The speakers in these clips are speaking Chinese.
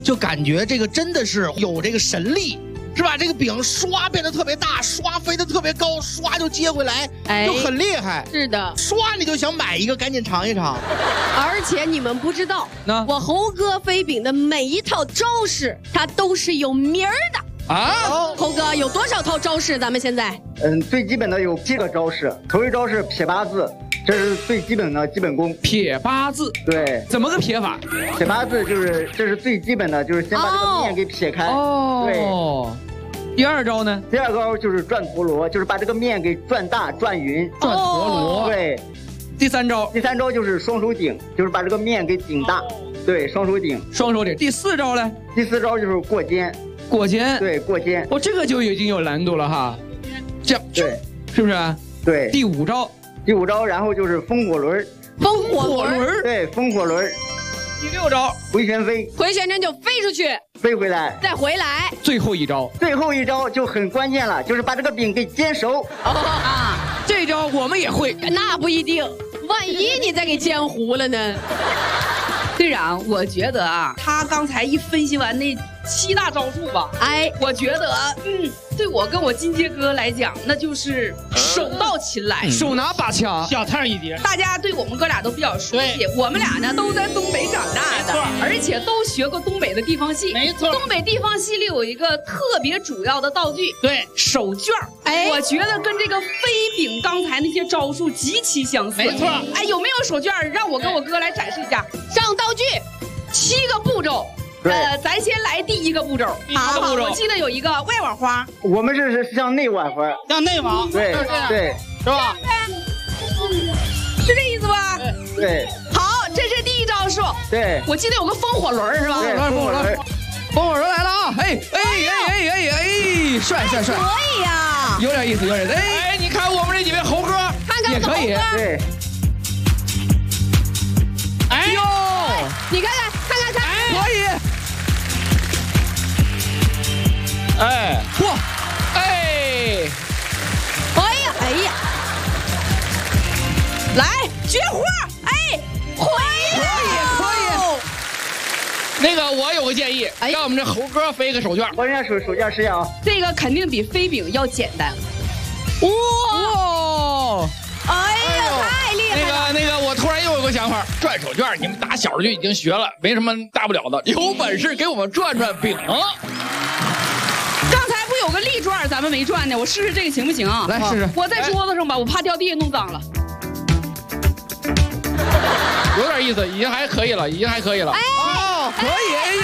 就感觉这个真的是有这个神力，是吧？这个饼唰变得特别大，唰飞得特别高，唰就接回来，就很厉害。 是的， 唰你就想买一个，赶紧尝一尝。 而且你们不知道，我猴哥飞饼的每一套招式，它都是有名儿的。猴哥有多少套招式？咱们现在， 最基本的有7个招式。头一招是撇八字，这是最基本的基本功。 撇八字， 对， 怎么个撇法？ 撇八字就是这是最基本的，就是先把这个面给撇开。对。 第二招呢？ 第二招就是转陀螺，就是把这个面给转大、转匀。 转陀螺。 对。 第三招就是双手顶，就是把这个面给顶大。对，双手顶。 第四招呢？ 第四招就是过肩。对，过肩。 这个就已经有难度了哈。这样对， 是不是？ 对。 第五招，然后就是风火轮。对，风火轮。第6招回旋飞， 回旋针就飞出去， 飞回来， 再回来。 最后一招就很关键了，就是把这个饼给煎熟。 这招我们也会。 那不一定，万一你再给煎糊了呢？ 队长，我觉得啊，他刚才一分析完那7大招数吧，我觉得对我跟我金杰哥来讲，那就是手到擒来， 手拿把掐， 小菜一碟。 大家对我们哥俩都比较熟悉，我们俩呢都在东北长大的，而且都学过东北的地方戏。 没错， 东北地方戏里有一个特别主要的道具， 对， 手绢我觉得跟这个飞饼刚才那些招数极其相似。 没错， 有没有手绢？让我跟我哥来展示一下。 上道具 ，7个步骤。咱先来第1个步骤。 好， 我记得有一个外网花， 我们是向内网花， 向内网， 对， 是吧？ 是这意思吧？ 对。 好，这是第1招数。 对， 我记得有个风火轮是吧？ 对， 风火轮来了啊！帅！ 可以呀， 有点意思。你看我们这几位猴哥， 看也可以。 对。 你看， 可以。 来绝活， 那个我有个建议，让我们这猴哥飞个手绢。 我让手绢试下啊。 这个肯定比飞饼要简单。 哇！太厉害了！ 那个，我突然又有个想法，转手绢，你们打小就已经学了，没什么大不了的。有本事给我们转转饼。 刚才不有个立转，咱们没转呢，我试试这个行不行啊？ 来试试。 我在桌子上吧，我怕掉地下弄脏了。 有点意思，已经还可以了。 可以，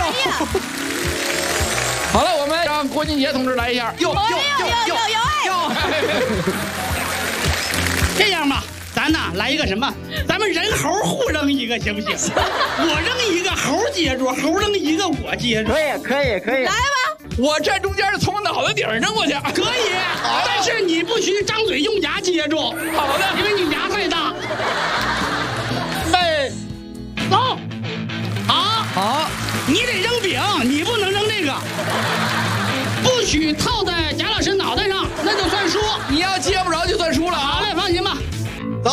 好了，我们让郭俊杰同志来一下。 有！ 这样吧，咱呐来一个什么？咱们人猴互扔一个行不行？我扔一个，猴接住；猴扔一个，我接住。 可以。 来吧， 我站中间，从脑袋顶上扔过去。 可以，但是你不许张嘴用牙接住。 好的， 因为你牙太大。走。好，你得扔饼，你不能扔这个，不许套在贾老师脑袋上，那就算输。 你要接不着就算输了。 好嘞，放心吧。 走。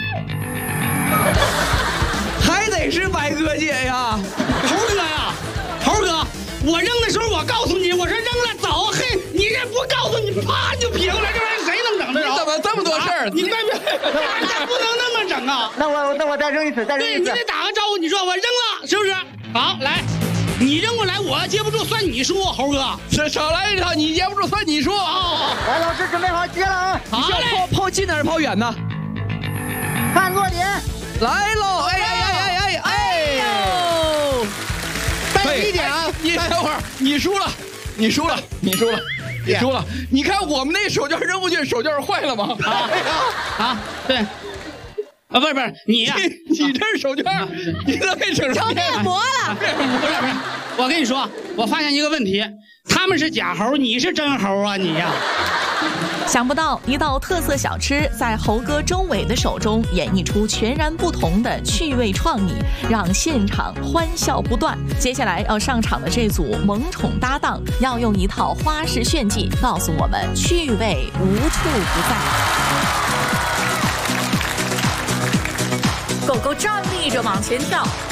还得是白哥姐呀， 猴哥，我扔的时候我告诉你，我说扔了走，嘿，你这不告诉你，啪就撇过来，这玩意谁能整得着？ 你怎么这么多事儿？ 你快别，这不能那么整啊！ 那我再扔一次， 对，你得打个招呼，你说我扔了，是不是？好，来，你扔过来，我接不住，算你输，猴哥。 少来一套，你接不住算你输。 来，老师准备好接了啊！ 好嘞， 抛近还是抛远呢？ 看落点， 来喽！ 再低点啊！你等会儿，你输了。你看我们那手绢扔过去，手绢坏了吗？ 对。不是你呀， 你这是手绢，你都给整成面膜了。 不是，我跟你说，我发现一个问题，他们是假猴，你是真猴啊，你呀。 想不到一道特色小吃在猴哥周伟的手中演绎出全然不同的趣味创意，让现场欢笑不断。接下来要上场的这组萌宠搭档要用一套花式炫技告诉我们趣味无处不在。狗狗站立着往前跳，